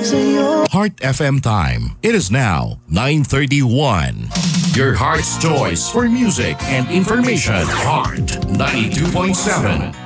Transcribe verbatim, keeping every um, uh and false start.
Heart F M time. It is now nine thirty-one. Your heart's choice for music and information. Heart ninety-two point seven.